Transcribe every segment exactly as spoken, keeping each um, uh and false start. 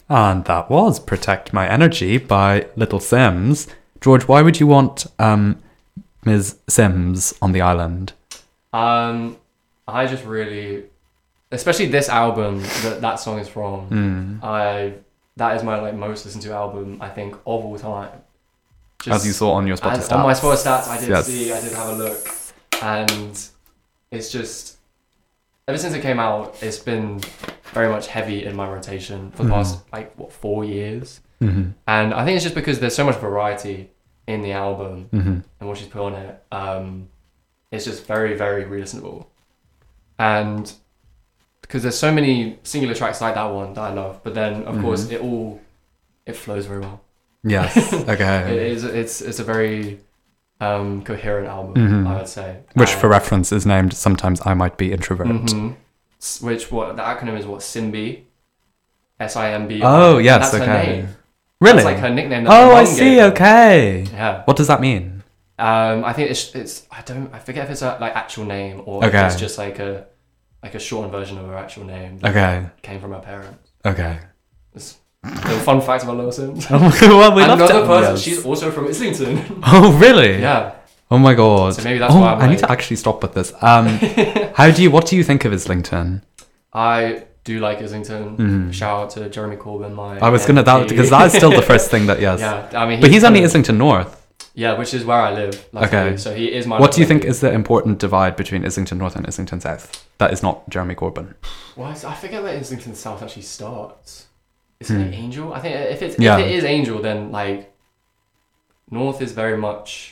And that was Protect My Energy by Little Simz. George, why would you want um, Miz Sims on the island? Um, I just really, especially this album that that song is from. Mm. I that is my like most listened to album I think of all time. Just As you saw on your Spotify as, stats. on my Spotify stats, I did Yes. see, I did have a look, and it's just ever since it came out, it's been very much heavy in my rotation for the Mhm. past like what four years, Mm-hmm. and I think it's just because there's so much variety in the album Mm-hmm. and what she's put on it. Um, it's just very very re-listenable, and because there's so many singular tracks like that one that I love, but then of Mhm. course it all it flows very well. Yes. It Okay. is it's it's a very um, coherent album, Mhm. I would say. Which, And- for reference, is named Sometimes I Might Be Introvert. Mhm. S- Which what the acronym is what Simbi, S I M B. Oh, yes. That's her Okay. name. Really? That's like her nickname. that Oh, her I mum see. gave her. Okay. Yeah. What does that mean? Um, I think it's it's I don't I forget if it's a like actual name or Okay. if it's just like a like a shortened version of her actual name that Okay. came from her parents. Okay. It's a little fun fact about Little Sims. Oh, well, we love Another to- person, yes. she's also from Islington. Oh, really? Yeah. Oh my god. So maybe that's oh, why I'm I need like- to actually stop with this. Um, how do you? What do you think of Islington? I do like Islington. Mhm. Shout out to Jeremy Corbyn. My I was gonna that M P. because that is still the first thing that yes. Yeah, I mean, But he's only kind of- Islington North. Yeah, which is where I live. Like, Okay. So he is my. What do you think local is the important divide between Islington North and Islington South? That is not Jeremy Corbyn. M P. Well, I forget where Islington South actually starts. Is Hmm. it Angel? I think if it's Yeah. if it is Angel, then like North is very much.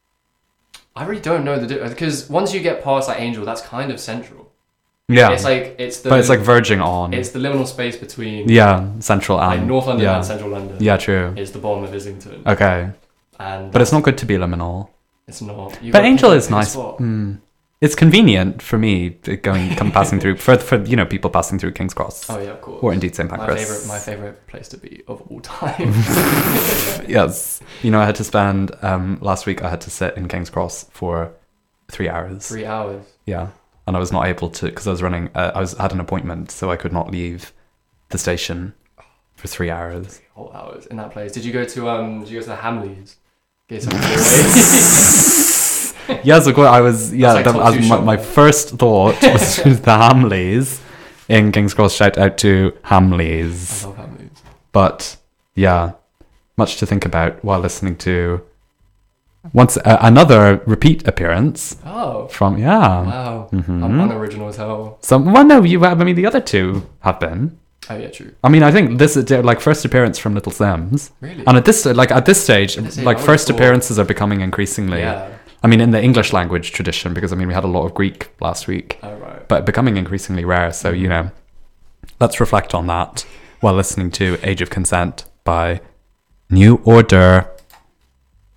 I really don't know the difference because once you get past like Angel, that's kind of central. Yeah, It's like it's the. but it's like verging on. It's the liminal space between. yeah, Central Like and North London yeah. and Central London. Yeah, true. Is the bottom of Islington. Okay, And but it's that's- not good to be liminal. It's not. You But gotta Angel pick- is pick a nice. spot. Mm. It's convenient for me to going come passing through for for you know people passing through King's Cross Oh yeah, of course. or indeed Saint my Pancras. favorite, my favorite place to be of all time. Yes, you know I had to spend um last week I had to sit in King's Cross for three hours. Three hours. Yeah, and I was not able to because I was running. Uh, I was had an appointment, so I could not leave the station for three hours. Whole hours in that place. Did you go to um? Did you go to the Hamleys? Get some giveaways. Yes, of course. I was. Yeah, like the- top two as my, shop. my first thought was to the Hamleys in King's Cross. Shout out to I Hamleys. love Hamleys. But yeah, much to think about while listening to once uh, another repeat appearance Oh. from yeah. Wow. Mhm. I'm unoriginal as hell. Some well, no, you have. I mean, the other two have been. Oh yeah, true. I mean, I think this is like first appearance from Little Sims, Really? and at this like at this stage, At this stage, like I would've first thought- appearances are becoming increasingly. Yeah. I mean, in the English language tradition, because I mean, we had a lot of Greek last week, Oh right. but becoming increasingly rare. So you know, let's reflect on that while listening to "Age of Consent" by New Order.